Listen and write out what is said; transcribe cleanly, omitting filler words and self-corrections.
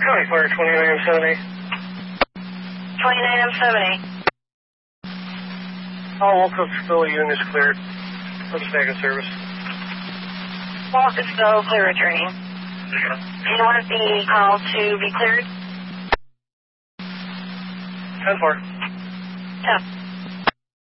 County Fire 29M70. 29M70. All Wilkesville unit is cleared. Let's back in service. Wilkesville, clear returning. Do you want the call to be cleared? 10-4. 10.